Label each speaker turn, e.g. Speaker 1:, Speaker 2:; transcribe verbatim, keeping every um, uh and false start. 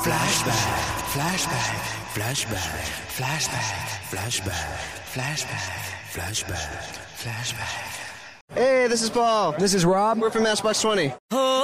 Speaker 1: Flashback, flashback, flashback, flashback, flashback, flashback, flashback, flashback.
Speaker 2: Hey, this is Paul.
Speaker 3: This is Rob.
Speaker 2: We're from Matchbox twenty.